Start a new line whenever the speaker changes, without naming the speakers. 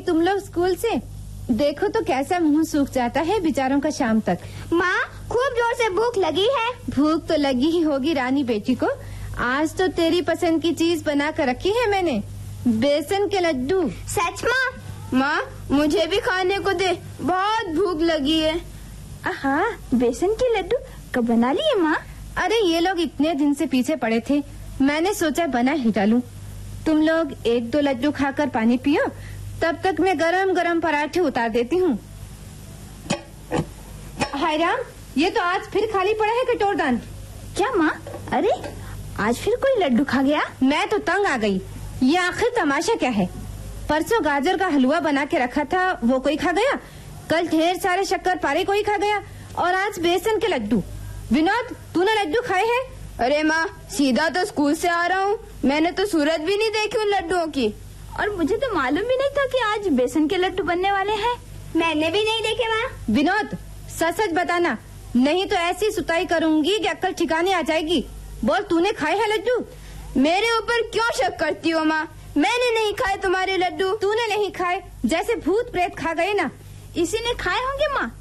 तुम लोग स्कूल से? देखो तो कैसा मुंह सूख जाता है बेचारों का शाम तक।
माँ, खूब जोर से भूख लगी है।
भूख तो लगी ही होगी रानी बेटी को। आज तो तेरी पसंद की चीज बना कर रखी है मैंने, बेसन के लड्डू।
सच माँ?
माँ, मुझे भी खाने को दे, बहुत भूख लगी है।
हाँ, बेसन के लड्डू कब बना लिए माँ?
अरे ये लोग इतने दिन से पीछे पड़े थे, मैंने सोचा बना ही डालूं। तुम लोग 1-2 लड्डू खाकर पानी पियो, तब तक मैं गरम गरम पराठे उतार देती हूँ। हाय राम, ये तो आज फिर खाली पड़ा है कटोरदान।
क्या माँ? अरे आज फिर कोई लड्डू खा गया?
मैं तो तंग आ गई। ये आखिर तमाशा क्या है? परसों गाजर का हलवा बना के रखा था, वो कोई खा गया। कल ढेर सारे शक्कर पारे कोई खा गया, और आज बेसन के लड्डू। विनोद, तूने लड्डू खाए हैं?
अरे माँ, सीधा तो स्कूल से आ रहा हूँ, मैंने तो सूरत भी नहीं देखी उन लड्डुओं की।
और मुझे तो मालूम भी नहीं था कि आज बेसन के लड्डू बनने वाले हैं।
मैंने भी नहीं देखे माँ।
विनोद, सच बताना, नहीं तो ऐसी सुताई करूंगी कि अक्ल ठिकाने आ जाएगी। बोल, तूने खाए हैं लड्डू?
मेरे ऊपर क्यों शक करती हो माँ? मैंने नहीं खाए तुम्हारे लड्डू।
तूने नहीं खाए, जैसे भूत प्रेत खा गए ना।
इसी ने खाए होंगे माँ।